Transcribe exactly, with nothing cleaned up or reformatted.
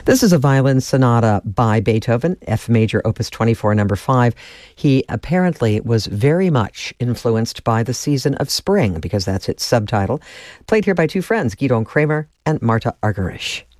This is a violin sonata by Beethoven, F major, opus twenty-four, number five. He apparently was very much influenced by the season of spring, because that's its subtitle. Played here by two friends, Gidon Kramer and Marta Argerich.